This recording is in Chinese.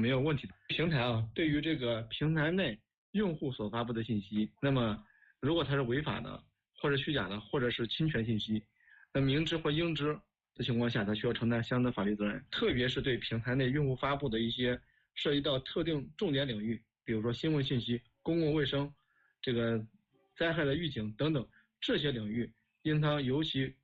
没有问题的。平台对于这个平台内用户所发布的信息，那么如果它是违法的，或者虚假的，或者是侵权信息，那明知或应知的情况下，它需要承担相应的法律责任。特别是对平台内用户发布的一些涉及到特定重点领域，比如说新闻信息、公共卫生、这个灾害的预警等等这些领域，应当尤其